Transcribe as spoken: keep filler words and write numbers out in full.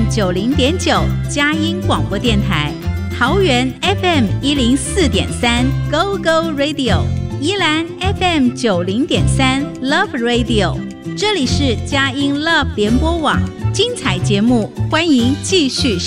九零点九佳音广播电台，桃园 F M 一零四点三 Go Go Radio， 宜兰 F M 九零点三 Love Radio， 这里是佳音 Love 联播网，精彩节目欢迎继续